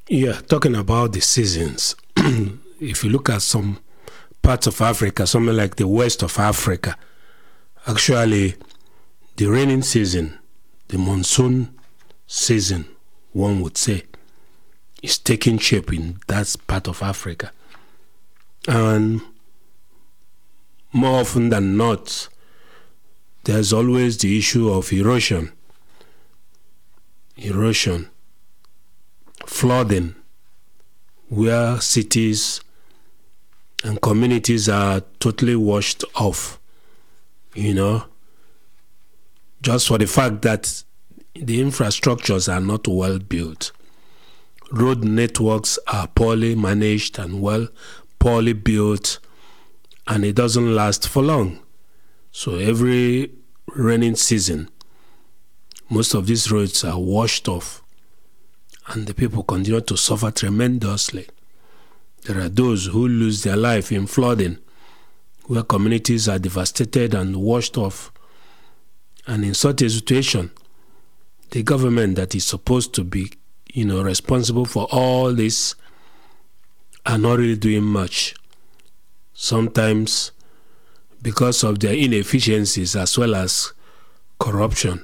Yeah, talking about the seasons, if you look at some parts of Africa, somewhere like the west of Africa, actually the raining season, the monsoon season, one would say, is taking shape in that part of Africa. And more often than not, there's always the issue of erosion, flooding, where cities and communities are totally washed off, just for the fact that the infrastructures are not well built. Road networks are poorly managed and poorly built, and it doesn't last for long. So every raining season, most of these roads are washed off, and the people continue to suffer tremendously. There are those who lose their life in flooding, where communities are devastated and washed off. And in such a situation, the government that is supposed to be, responsible for all this are not really doing much. Sometimes because of their inefficiencies as well as corruption.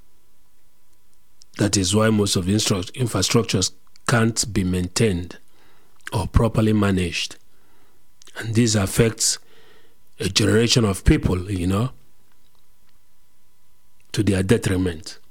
That is why most of the infrastructures can't be maintained or properly managed. And this affects a generation of people, to their detriment.